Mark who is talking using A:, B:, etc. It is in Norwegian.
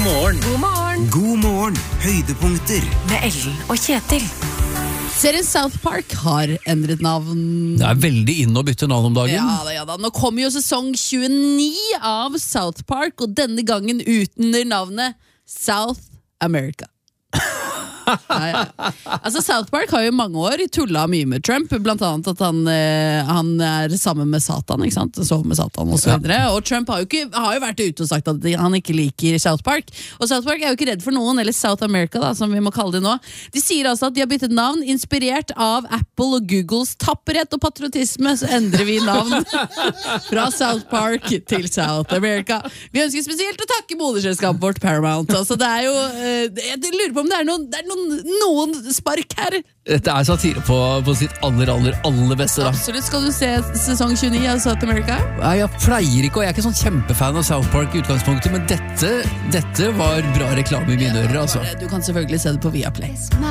A: morgen.
B: God morgen.
C: God morgen, høydepunkter.
B: Med Ellen og Kjetil.
D: Serien South Park har endret navn.
A: Det veldig inn å bytte navn om dagen.
D: Ja da. Nå kommer jo sesong 29 av South Park, og denne gangen uten navnet South America. Ja. Altså South Park har jo i mange år tullet mye med Trump, blant annet at han sammen med Satan, ikke sant? Sover med Satan og så videre. Og Trump har jo vært ute og sagt at han ikke liker South Park. Og South Park jo ikke redd for noen, eller South America da, som vi må kalle det nå. De sier altså at de har byttet navn, inspirert av Apple og Googles tapperhet og patriotisme, så endrer vi navn fra South Park til South America. Vi ønsker spesielt å takke moderselskapet vårt Paramount. Altså det jo, jeg lurer på om det noen spark her.
A: Dette satire på sitt aller beste da.
D: Absolutt. Skal du se sesong 29 av South America?
A: Jeg pleier ikke, og jeg er ikke sånn kjempefan av South Park i utgangspunktet, men dette var bra reklame i mine ører, altså.
D: Du kan selvfølgelig se det på Viaplay.